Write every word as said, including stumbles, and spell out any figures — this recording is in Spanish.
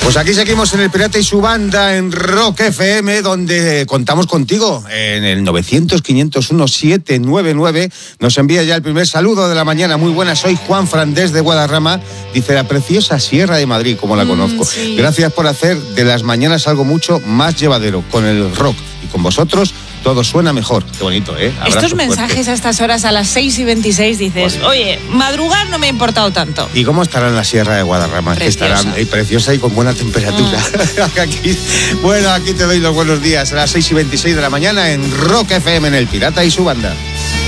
Pues aquí seguimos en El Pirata y su banda en Rock F M, donde contamos contigo en el novecientos, quinientos uno, setecientos noventa y nueve. Nos envía ya el primer saludo de la mañana. Muy buenas, soy Juan Fran desde Guadarrama. Dice, la preciosa Sierra de Madrid, como la conozco. Mm, sí. Gracias por hacer de las mañanas algo mucho más llevadero con el rock. Y con vosotros todo suena mejor. Qué bonito, ¿eh? Abrazo Estos mensajes fuerte. A estas horas, a las seis y veintiséis, dices, bueno, oye, madrugar no me ha importado tanto. ¿Y cómo estará en la Sierra de Guadarrama? Que estará eh, preciosa y con buena temperatura. Mm. aquí, bueno, aquí te doy los buenos días a las seis y veintiséis de la mañana en Rock F M, en El Pirata y su banda.